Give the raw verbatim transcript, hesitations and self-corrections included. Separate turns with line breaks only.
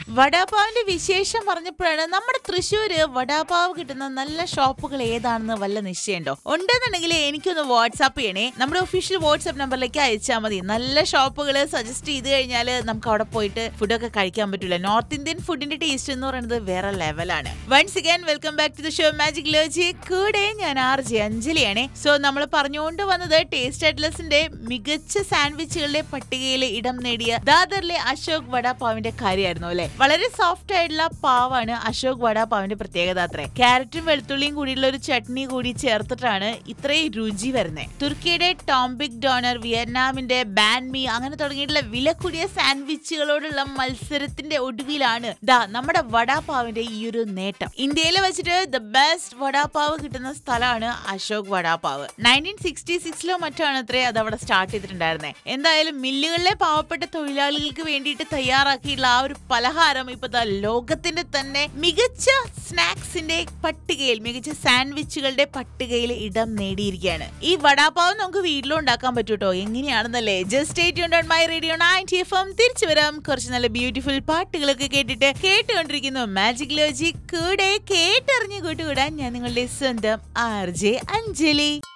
വടാപാവിന്റെ വിശേഷം പറഞ്ഞപ്പോഴാണ് നമ്മുടെ തൃശ്ശൂര് വടാപാവ് കിട്ടുന്ന നല്ല ഷോപ്പുകൾ ഏതാണെന്ന് വല്ല നിശ്ചയമുണ്ടോ? ഉണ്ടെന്നുണ്ടെങ്കിൽ എനിക്കൊന്ന് വാട്സാപ്പ് ചെയ്യണേ. നമ്മുടെ ഒഫീഷ്യൽ വാട്സാപ്പ് നമ്പറിലേക്ക് അയച്ചാൽ മതി. നല്ല ഷോപ്പുകൾ സജസ്റ്റ് ചെയ്ത് കഴിഞ്ഞാൽ നമുക്ക് അവിടെ പോയിട്ട് ഫുഡൊക്കെ കഴിക്കാൻ പറ്റില്ല. നോർത്ത് ഇന്ത്യൻ ഫുഡിന്റെ ടേസ്റ്റ് എന്ന് പറയുന്നത് വേറെ ലെവലാണ്. Once again welcome back to the show magic ലോജി. കൂടെ ഞാൻ ആർ ജെ അഞ്ജലിയാണ്. സോ നമ്മൾ പറഞ്ഞുകൊണ്ട് വന്നത് ടേസ്റ്റ് അറ്റ്ലസിന്റെ മികച്ച സാൻഡ്വിച്ചുകളുടെ പട്ടികയിൽ ഇടം നേടിയ ദാദറിലെ അശോക് വടാപാവിന്റെ കാര്യമായിരുന്നു അല്ലെ. വളരെ സോഫ്റ്റ് ആയിട്ടുള്ള പാവാണ് അശോക് വടാപാവിന്റെ പ്രത്യേകത അത്രേ. ക്യാരറ്റും വെളുത്തുള്ളിയും കൂടിയുള്ള ഒരു ചട്നി കൂടി ചേർത്തിട്ടാണ് ഇത്രയും രുചി വരുന്നത്. തുർക്കിയുടെ ടോംബിക് ഡോണർ, വിയറ്റ്നാമിന്റെ ബാൻമി അങ്ങനെ തുടങ്ങിയിട്ടുള്ള വില കൂടിയ സാൻഡ്വിച്ചുകളോടുള്ള മത്സരത്തിന്റെ ഒടുവിലാണ് ദാ നമ്മുടെ വടാപാവിന്റെ ഈ ഒരു നേട്ടം. ഇന്ത്യയിൽ വെച്ചിട്ട് ദ ബെസ്റ്റ് വടാപാവ് കിട്ടുന്ന സ്ഥലമാണ് അശോക് വടാപാവ്. നയൻറ്റീൻ സിക്സ്റ്റി സിക്സിലോ മറ്റാണ് അത്രേ അത് അവിടെ സ്റ്റാർട്ട് ചെയ്തിട്ടുണ്ടായിരുന്നത്. എന്തായാലും മില്ലുകളിലെ പാവപ്പെട്ട തൊഴിലാളികൾക്ക് വേണ്ടിയിട്ട് തയ്യാറാക്കിയിട്ടുള്ള ആ ഒരു പലഹാരം ഇപ്പൊ ലോകത്തിന്റെ തന്നെ മികച്ച സ്നാക്സിന്റെ പട്ടികയിൽ, മികച്ച സാൻഡ്വിച്ചുകളുടെ പട്ടികയിൽ ഇടം നേടിയിരിക്കുകയാണ്. ഈ വടാപാവ് നമുക്ക് വീട്ടിലും ഉണ്ടാക്കാൻ പറ്റൂട്ടോ. എങ്ങനെയാണെന്നല്ലേ? Just stay tuned on my radio ninety F M. തിരിച്ചു വരാം കുറച്ച് നല്ല ബ്യൂട്ടിഫുൾ പാട്ടുകളൊക്കെ കേട്ടിട്ട്. കേട്ടുകൊണ്ടിരിക്കുന്നു മാജിക് ലോജി. കൂടെ കേട്ടറിഞ്ഞു കൂട്ടുകൂടാൻ ഞാൻ നിങ്ങളുടെ സ്വന്തം ആർ ജെ അഞ്ജലി.